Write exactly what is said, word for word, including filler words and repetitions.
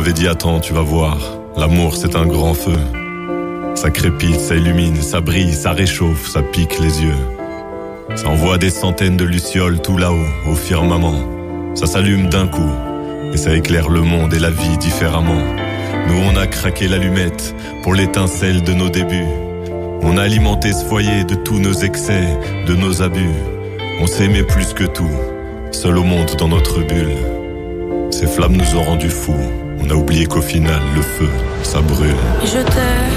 m'avait dit attends, tu vas voir, l'amour c'est un grand feu. Ça crépite, ça illumine, ça brille, ça réchauffe, ça pique les yeux. Ça envoie des centaines de lucioles tout là-haut, au firmament. Ça s'allume d'un coup, et ça éclaire le monde et la vie différemment. Nous on a craqué l'allumette pour l'étincelle de nos débuts. On a alimenté ce foyer de tous nos excès, de nos abus. On s'aimait plus que tout, seul au monde dans notre bulle. Ces flammes nous ont rendus fous. On a oublié qu'au final, le feu, ça brûle. Je t'aime.